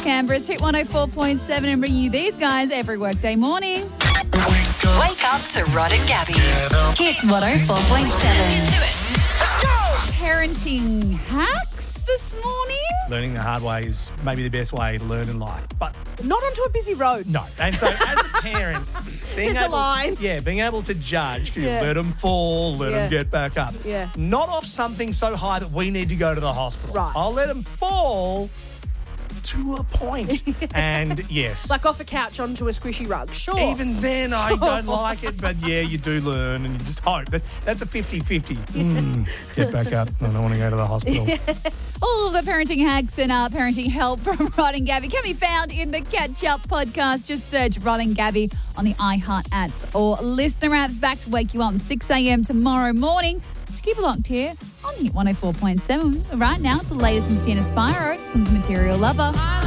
Canberra's Hit 104.7 and bring you these guys every workday morning. Wake up to Rod and Gabby. Hit 104.7. Let's go! Parenting hacks this morning. Learning the hard way is maybe the best way to learn in life. But Not onto a busy road. no. And so as a parent, There's a line. Yeah, being able to judge, can Yeah. you let them fall, let Yeah. them get back up. Yeah. Not off something so high that we need to go to the hospital. Right. I'll let them fall to a point. And yes. Like off a couch onto a squishy rug. Sure. Even then, I don't like it, but yeah, you do learn and you just hope. That's a 50-50. Get back up. I don't want to go to the hospital. All of the parenting hacks and parenting help from Rod and Gabby can be found in the Catch Up podcast. Just search Rod and Gabby on the iHeart apps or listener apps, back to wake you up 6 a.m. tomorrow morning. So keep it locked here on Hit 104.7. Right now, it's the latest from Sienna Spyro. This one's Material Lover.